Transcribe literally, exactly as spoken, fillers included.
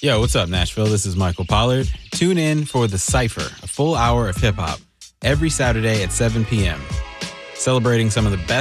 Yo, what's up, Nashville? This is Michael Pollard. Tune in for The Cypher, a full hour of hip-hop, every Saturday at seven p.m., celebrating some of the best